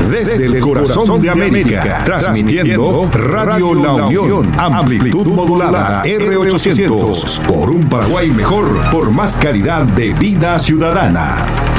Desde el corazón de América, transmitiendo Radio La Unión, amplitud modulada R800, por un Paraguay mejor, por más calidad de vida ciudadana.